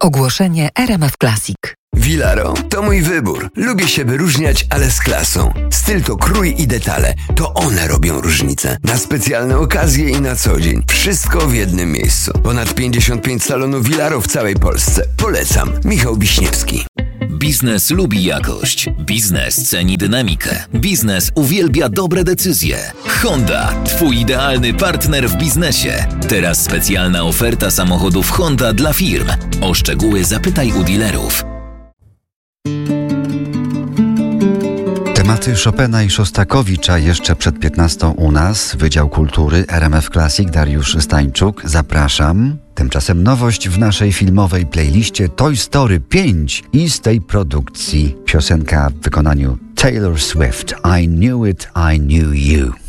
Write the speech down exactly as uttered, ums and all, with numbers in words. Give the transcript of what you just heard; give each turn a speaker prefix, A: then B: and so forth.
A: Ogłoszenie R M F Classic.
B: Vilaro to mój wybór. Lubię się wyróżniać, ale z klasą. Styl to krój i detale. To one robią różnicę. Na specjalne okazje i na co dzień. Wszystko w jednym miejscu. Ponad pięćdziesiąt pięć salonów Vilaro w całej Polsce. Polecam. Michał Wiśniewski.
C: Biznes lubi jakość. Biznes ceni dynamikę. Biznes uwielbia dobre decyzje. Honda, twój idealny partner w biznesie. Teraz specjalna oferta samochodów Honda dla firm. O szczegóły zapytaj u dealerów.
D: Tematy Chopina i Szostakowicza jeszcze przed piętnastą u nas. Wydział Kultury, R M F Classic, Dariusz Stańczuk. Zapraszam. Tymczasem nowość w naszej filmowej playliście Toy Story pięć i z tej produkcji piosenka w wykonaniu Taylor Swift. I Knew It, I Knew You.